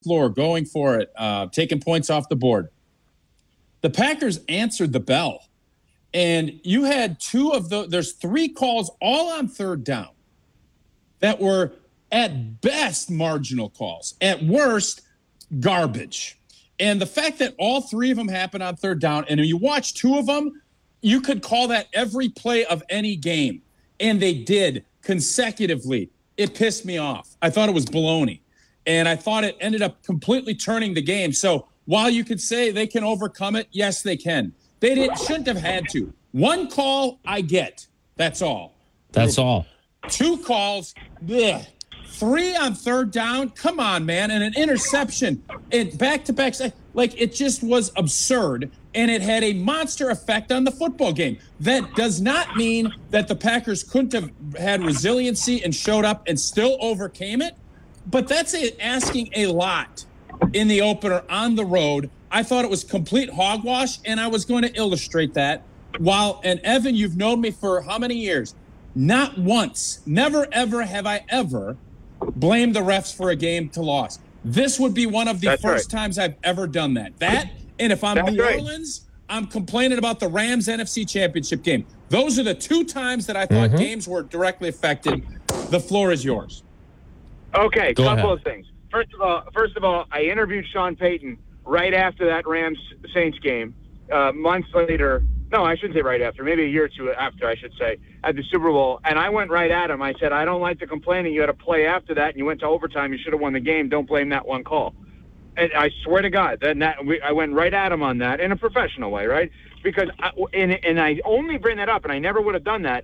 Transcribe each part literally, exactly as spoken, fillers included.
floor, going for it, uh, taking points off the board. The Packers answered the bell. And you had two of the, there's three calls all on third down that were at best marginal calls, at worst garbage. And the fact that all three of them happened on third down, and when you watch two of them, you could call that every play of any game. And they did consecutively. It pissed me off. I thought it was baloney. And I thought it ended up completely turning the game. So while you could say they can overcome it, yes, they can. They didn't, shouldn't have had to. One call, I get. That's all. That's all. Two calls, bleh. Three on third down. Come on, man. And an interception. And back-to-back. Like, it just was absurd. And it had a monster effect on the football game. That does not mean that the Packers couldn't have had resiliency and showed up and still overcame it. But that's a, asking a lot in the opener on the road. I thought it was complete hogwash, and I was going to illustrate that. While, and Evan, you've known me for how many years? Not once, never, ever have I ever blamed the refs for a game to loss. This would be one of the That's first right. times I've ever done that. That, and if I'm That's New right. Orleans, I'm complaining about the Rams N F C Championship game. Those are the two times that I thought Mhm. games were directly affected. The floor is yours. Okay, Go couple ahead. of things. First of all, first of all, I interviewed Sean Payton right after that Rams Saints game. Uh, months later, no, I shouldn't say right after, maybe a year or two after, I should say, at the Super Bowl. And I went right at him. I said, I don't like the complaining. You had a play after that, and you went to overtime. You should have won the game. Don't blame that one call. And I swear to God, that, that we, I went right at him on that in a professional way, right? Because I, and, and I only bring that up, and I never would have done that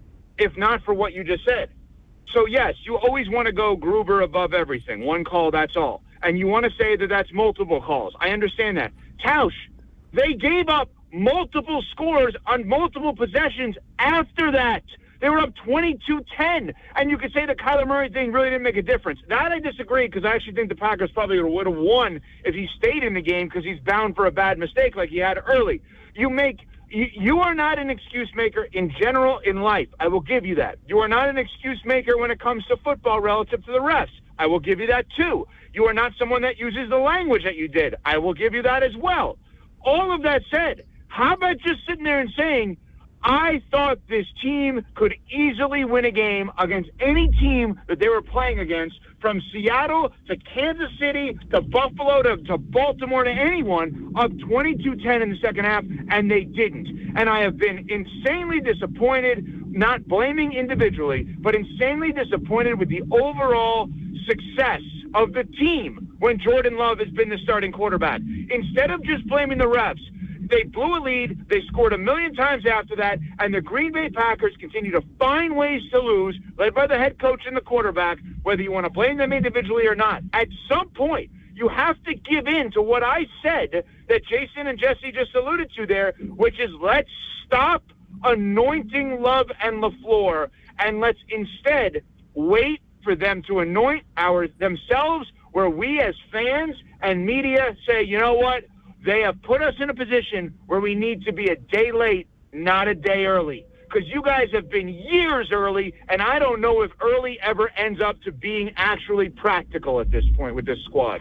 if not for what you just said. So, yes, you always want to go Gruber above everything. One call, that's all. And you want to say that that's multiple calls. I understand that. Tausch, they gave up multiple scores on multiple possessions after that. They were up twenty-two ten. And you could say the Kyler Murray thing really didn't make a difference. That I disagree, because I actually think the Packers probably would have won if he stayed in the game, because he's bound for a bad mistake like he had early. You make... You, you are not an excuse maker in general in life. I will give you that. You are not an excuse maker when it comes to football relative to the refs. I will give you that too. You are not someone that uses the language that you did. I will give you that as well. All of that said, how about just sitting there and saying, I thought this team could easily win a game against any team that they were playing against, from Seattle to Kansas City to Buffalo to, to Baltimore to anyone, up twenty-two ten in the second half, and they didn't. And I have been insanely disappointed, not blaming individually, but insanely disappointed with the overall success of the team when Jordan Love has been the starting quarterback. Instead of just blaming the refs, they blew a lead, they scored a million times after that, and the Green Bay Packers continue to find ways to lose, led by the head coach and the quarterback, whether you want to blame them individually or not. At some point, you have to give in to what I said that Jason and Jesse just alluded to there, which is let's stop anointing Love and LaFleur, and let's instead wait for them to anoint our themselves, where we as fans and media say, you know what? They have put us in a position where we need to be a day late, not a day early. Because you guys have been years early, and I don't know if early ever ends up to being actually practical at this point with this squad.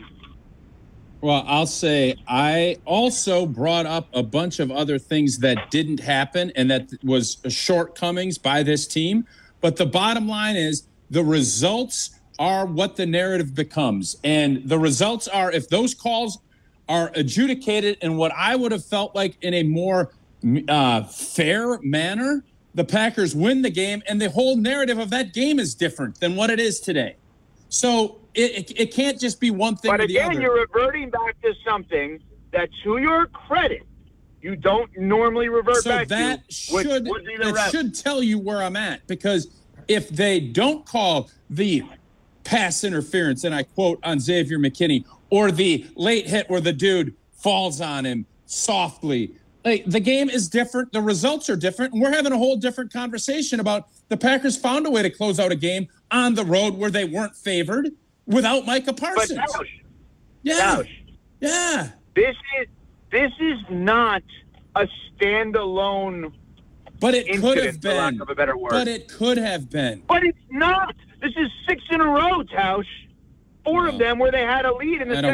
Well, I'll say I also brought up a bunch of other things that didn't happen and that was shortcomings by this team. But the bottom line is the results are what the narrative becomes. And the results are, if those calls are adjudicated in what I would have felt like in a more uh, fair manner, the Packers win the game, and the whole narrative of that game is different than what it is today. So it, it, it can't just be one thing but or the again, other. you're reverting back to something that, to your credit, you don't normally revert so back that to, which should would be the that ref. should tell you where I'm at, because if they don't call the pass interference, and I quote on Xavier McKinney, or the late hit where the dude falls on him softly, like, the game is different. The results are different. And we're having a whole different conversation about the Packers found a way to close out a game on the road where they weren't favored without Micah Parsons. But Tausch, yeah. Tausch, Yeah. this is this is not a standalone. But it could have incident, for lack been. of a better word. But it could have been. But it's not. This is six in a row, Tausch. four No. of them where they had a lead in the I don't